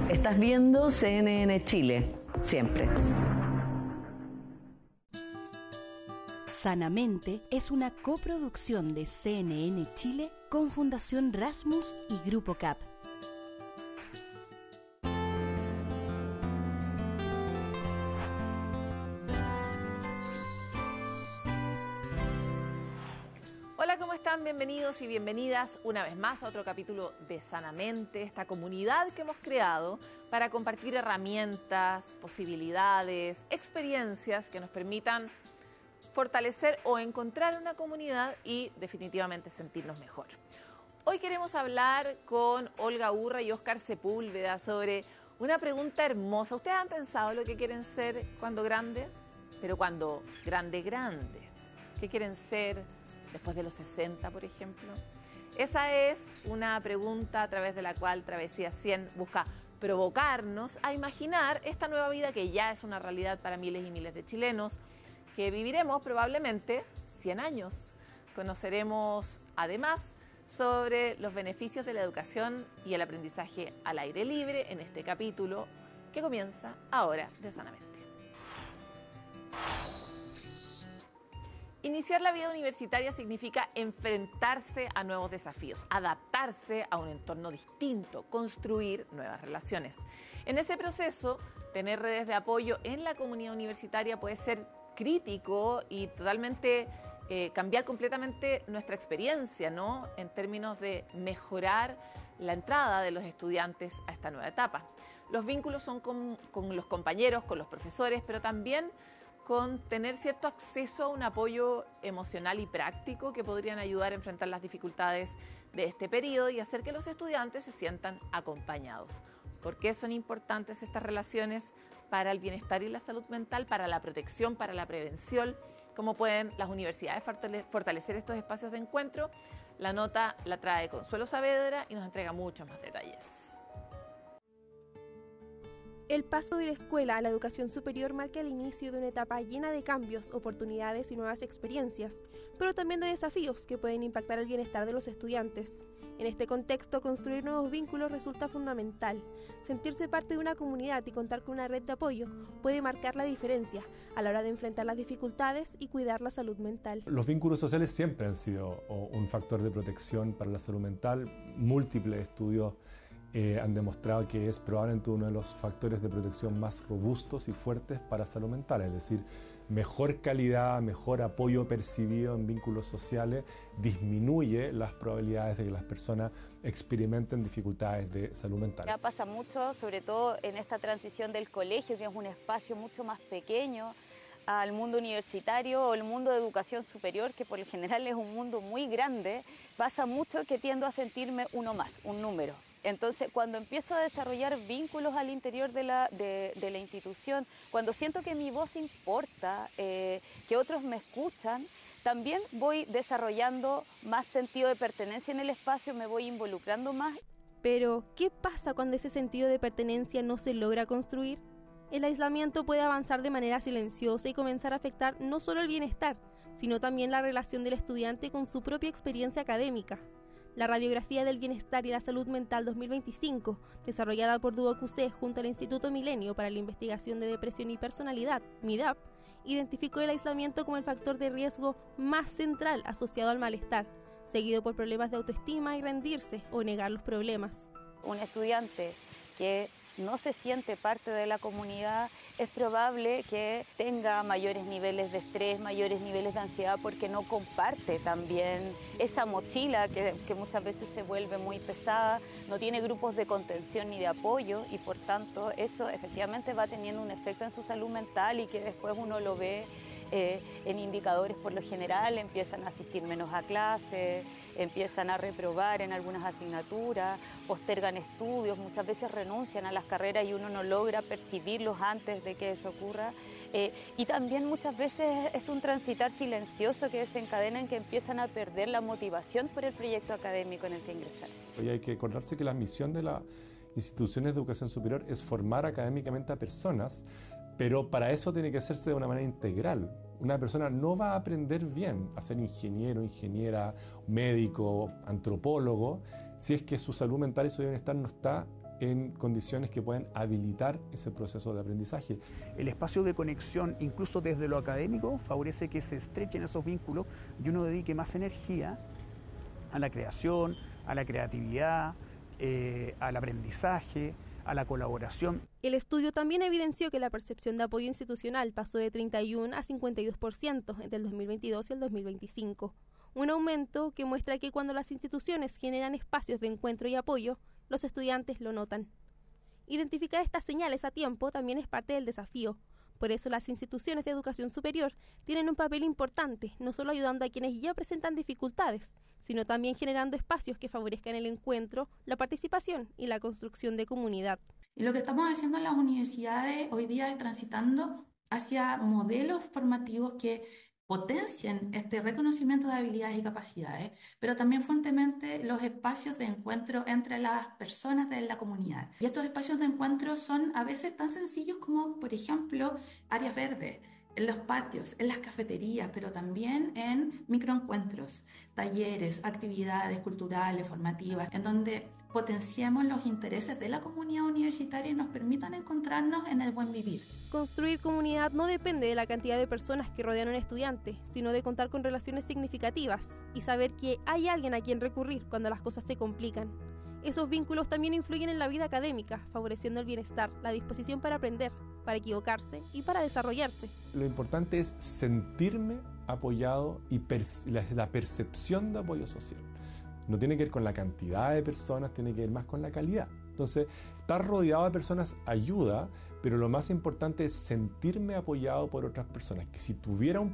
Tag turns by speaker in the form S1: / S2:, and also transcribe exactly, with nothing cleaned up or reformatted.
S1: Estás viendo C N N Chile, siempre.
S2: Sanamente es una coproducción de C N N Chile con Fundación Rasmus y Grupo C A P.
S3: Hola, ¿cómo están? Bienvenidos y bienvenidas una vez más a otro capítulo de Sanamente, esta comunidad que hemos creado para compartir herramientas, posibilidades, experiencias que nos permitan fortalecer o encontrar una comunidad y definitivamente sentirnos mejor. Hoy queremos hablar con Olga Urra y Óscar Sepúlveda sobre una pregunta hermosa. ¿Ustedes han pensado lo que quieren ser cuando grande? Pero cuando grande, grande. ¿Qué quieren ser después de los sesenta, por ejemplo? Esa es una pregunta a través de la cual Travesía cien busca provocarnos a imaginar esta nueva vida que ya es una realidad para miles y miles de chilenos, que viviremos probablemente cien años. Conoceremos además sobre los beneficios de la educación y el aprendizaje al aire libre en este capítulo que comienza ahora de Sanamente. Iniciar la vida universitaria significa enfrentarse a nuevos desafíos, adaptarse a un entorno distinto, construir nuevas relaciones. En ese proceso, tener redes de apoyo en la comunidad universitaria puede ser crítico y totalmente eh, cambiar completamente nuestra experiencia, ¿no? En términos de mejorar la entrada de los estudiantes a esta nueva etapa. Los vínculos son con, con los compañeros, con los profesores, pero también con tener cierto acceso a un apoyo emocional y práctico que podrían ayudar a enfrentar las dificultades de este periodo y hacer que los estudiantes se sientan acompañados. ¿Por qué son importantes estas relaciones para el bienestar y la salud mental, para la protección, para la prevención? ¿Cómo pueden las universidades fortalecer estos espacios de encuentro? La nota la trae Consuelo Saavedra y nos entrega muchos más detalles.
S4: El paso de la escuela a la educación superior marca el inicio de una etapa llena de cambios, oportunidades y nuevas experiencias, pero también de desafíos que pueden impactar el bienestar de los estudiantes. En este contexto, construir nuevos vínculos resulta fundamental. Sentirse parte de una comunidad y contar con una red de apoyo puede marcar la diferencia a la hora de enfrentar las dificultades y cuidar la salud mental.
S5: Los vínculos sociales siempre han sido un factor de protección para la salud mental. Múltiples estudios Eh, han demostrado que es probablemente uno de los factores de protección más robustos y fuertes para salud mental, es decir, mejor calidad, mejor apoyo percibido en vínculos sociales disminuye las probabilidades de que las personas experimenten dificultades de salud mental.
S6: Ya pasa mucho, sobre todo en esta transición del colegio, que es un espacio mucho más pequeño, al mundo universitario o el mundo de educación superior, que por lo general es un mundo muy grande. Pasa mucho que tiendo a sentirme uno más, un número. Entonces, cuando empiezo a desarrollar vínculos al interior de la, de, de la institución, cuando siento que mi voz importa, eh, que otros me escuchan, también voy desarrollando más sentido de pertenencia en el espacio, me voy involucrando más.
S4: Pero, ¿qué pasa cuando ese sentido de pertenencia no se logra construir? El aislamiento puede avanzar de manera silenciosa y comenzar a afectar no solo el bienestar, sino también la relación del estudiante con su propia experiencia académica. La Radiografía del Bienestar y la Salud Mental dos mil veinticinco, desarrollada por DuoQC junto al Instituto Milenio para la Investigación de Depresión y Personalidad, MIDAP, identificó el aislamiento como el factor de riesgo más central asociado al malestar, seguido por problemas de autoestima y rendirse o negar los problemas.
S6: Un estudiante que no se siente parte de la comunidad, es probable que tenga mayores niveles de estrés, mayores niveles de ansiedad, porque no comparte también esa mochila que, que muchas veces se vuelve muy pesada, no tiene grupos de contención ni de apoyo y por tanto eso efectivamente va teniendo un efecto en su salud mental y que después uno lo ve Eh, en indicadores por lo general, empiezan a asistir menos a clases, empiezan a reprobar en algunas asignaturas, postergan estudios, muchas veces renuncian a las carreras y uno no logra percibirlos antes de que eso ocurra. Eh, y también muchas veces es un transitar silencioso que desencadena en que empiezan a perder la motivación por el proyecto académico en el que ingresaron.
S5: Y hay que acordarse que la misión de las instituciones de educación superior es formar académicamente a personas, pero para eso tiene que hacerse de una manera integral. Una persona no va a aprender bien a ser ingeniero, ingeniera, médico, antropólogo, si es que su salud mental y su bienestar no está en condiciones que pueden habilitar ese proceso de aprendizaje.
S7: El espacio de conexión, incluso desde lo académico, favorece que se estrechen esos vínculos y uno dedique más energía a la creación, a la creatividad, eh, al aprendizaje, a la colaboración.
S4: El estudio también evidenció que la percepción de apoyo institucional pasó de treinta y uno a cincuenta y dos por ciento entre el dos mil veintidós y el dos mil veinticinco, un aumento que muestra que cuando las instituciones generan espacios de encuentro y apoyo, los estudiantes lo notan. Identificar estas señales a tiempo también es parte del desafío. Por eso las instituciones de educación superior tienen un papel importante, no solo ayudando a quienes ya presentan dificultades, sino también generando espacios que favorezcan el encuentro, la participación y la construcción de comunidad.
S8: Y lo que estamos haciendo en las universidades hoy día es transitando hacia modelos formativos que potencien este reconocimiento de habilidades y capacidades, pero también fuertemente los espacios de encuentro entre las personas de la comunidad. Y estos espacios de encuentro son a veces tan sencillos como, por ejemplo, áreas verdes, en los patios, en las cafeterías, pero también en microencuentros, talleres, actividades culturales, formativas, en donde potenciemos los intereses de la comunidad universitaria y nos permitan encontrarnos en el buen vivir.
S4: Construir comunidad no depende de la cantidad de personas que rodean a un estudiante, sino de contar con relaciones significativas y saber que hay alguien a quien recurrir cuando las cosas se complican. Esos vínculos también influyen en la vida académica, favoreciendo el bienestar, la disposición para aprender, para equivocarse y para desarrollarse.
S5: Lo importante es sentirme apoyado y perce- la, la percepción de apoyo social. No tiene que ver con la cantidad de personas, tiene que ver más con la calidad. Entonces, estar rodeado de personas ayuda, pero lo más importante es sentirme apoyado por otras personas, que si tuviera un